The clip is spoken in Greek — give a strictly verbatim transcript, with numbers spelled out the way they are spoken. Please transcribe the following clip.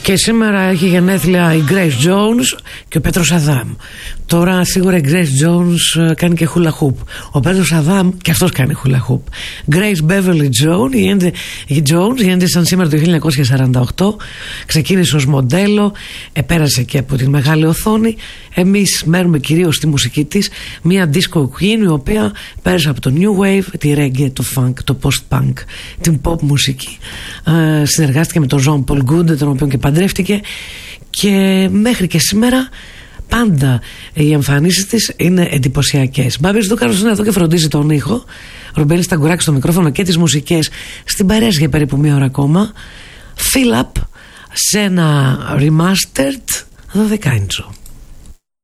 Και σήμερα έχει γενέθλια η Grace Jones και ο Πέτρος Αδάμ. Τώρα σίγουρα η Grace Jones κάνει και hula hoop. Ο Πέτρος Αδάμ και αυτός κάνει hula hoop. Grace Beverly Jones, η Jones γέννησαν σήμερα το χίλια εννιακόσια σαράντα οκτώ. Ξεκίνησε ως μοντέλο, επέρασε και από την μεγάλη οθόνη. Εμείς μένουμε κυρίως στη μουσική της. Μια disco queen η οποία πέρασε από το new wave, τη reggae, το funk, το post-punk, την pop μουσική. Ε, συνεργάστηκε με τον Jean Paul Goude, τον οποίο και παντρεύτηκε, και μέχρι και σήμερα πάντα οι εμφανίσεις της είναι εντυπωσιακές. Μπάμπης Δούκαρος είναι εδώ και φροντίζει τον ήχο. Ρομπέλης Ταγκουράκης στο μικρόφωνο και τις μουσικές. Στην παρέα για περίπου μία ώρα ακόμα. Fill Up σε ένα remastered δωδεκάιντσο.